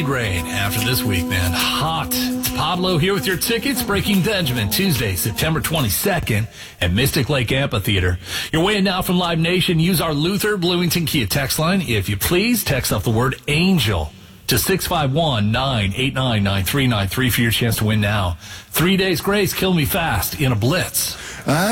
guaranteed rain after this week, man. Hot. It's Pablo here with your tickets. Breaking Benjamin, Tuesday, September 22nd at Mystic Lake Amphitheater. You're weighing now from Live Nation. Use our Luther Bloomington Kia text line. If you please, text off the word ANGEL to 651-989-9393 for your chance to win now. 3 days grace, kill me fast in a blitz.